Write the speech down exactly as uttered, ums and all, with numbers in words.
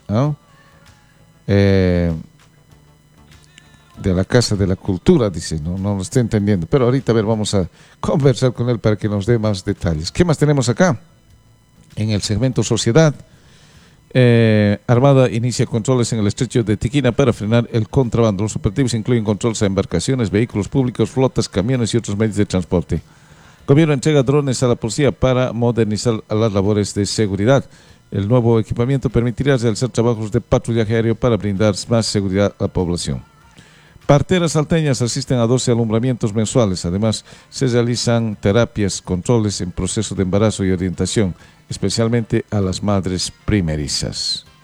¿no? Eh, de la Casa de la Cultura, dice, no, no lo estoy entendiendo, pero ahorita a ver, vamos a conversar con él para que nos dé más detalles. ¿Qué más tenemos acá? En el segmento Sociedad, eh, Armada inicia controles en el estrecho de Tiquina para frenar el contrabando. Los operativos incluyen controles a embarcaciones, vehículos públicos, flotas, camiones y otros medios de transporte. Gobierno entrega drones a la policía para modernizar las labores de seguridad. El nuevo equipamiento permitirá realizar trabajos de patrullaje aéreo para brindar más seguridad a la población. Parteras salteñas asisten a doce alumbramientos mensuales. Además, se realizan terapias, controles en proceso de embarazo y orientación, especialmente a las madres primerizas.